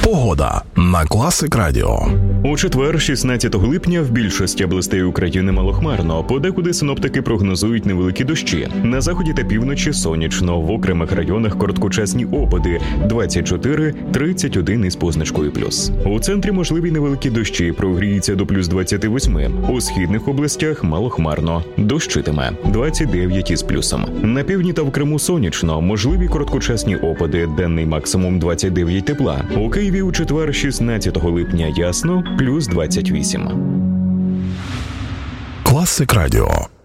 Погода на Класик Радіо. У четвер, 16 липня, в більшості областей України малохмарно. Подекуди синоптики прогнозують невеликі дощі. На заході та півночі сонячно, в окремих районах короткочасні опади 24-31 із позначкою плюс. У центрі можливі невеликі дощі, прогріється до плюс 28. У східних областях малохмарно, дощитиме 29 із плюсом. На півдні та в Криму сонячно, можливі короткочасні опади, денний максимум 29 тепла. У Києві у четвер, 16 липня ясно, плюс 28. Класик Радіо.